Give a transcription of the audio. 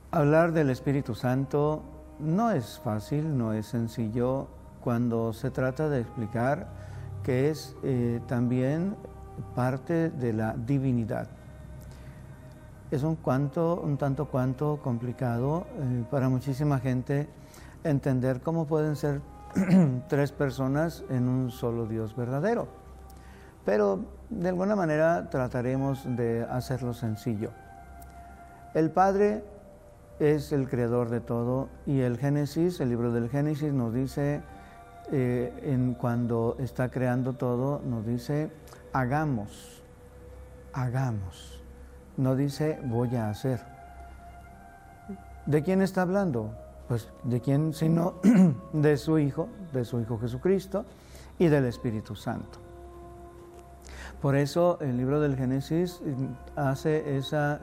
Hablar del Espíritu Santo no es fácil, no es sencillo cuando se trata de explicar que es también parte de la divinidad. Es un tanto cuanto complicado para muchísima gente entender cómo pueden ser tres personas en un solo Dios verdadero. Pero de alguna manera trataremos de hacerlo sencillo. El Padre es el creador de todo y el Génesis, el libro del Génesis nos dice, cuando está creando todo, nos dice hagamos, no dice voy a hacer. ¿De quién está hablando? Pues de quién sino de su Hijo Jesucristo y del Espíritu Santo. Por eso el libro del Génesis hace esa